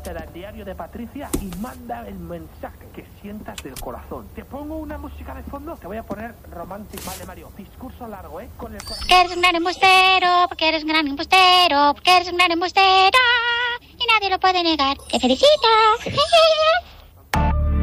métete al diario de Patricia y manda el mensaje que sientas del corazón. Te pongo una música de fondo, te voy a poner romántico. Vale, Mario, discurso largo, con el corazón. Porque eres un gran embustero, porque eres un gran embustero, porque eres un gran embustero y nadie lo puede negar. ¡Te felicito!